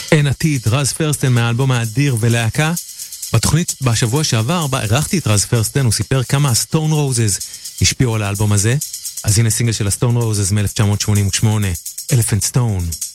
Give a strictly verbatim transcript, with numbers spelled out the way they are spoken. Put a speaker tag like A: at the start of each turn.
A: אין עתיד, רז פרסטן מהאלבום האדיר ולהקה. בתוכנית בשבוע שעבר, בה ערכתי את רז פרסטן, הוא סיפר כמה הסטון רוזז השפיעו על האלבום הזה. אז הנה סינגל של הסטון רוזז מ-אלף תשע מאות שמונים ושמונה, Elephant Stone.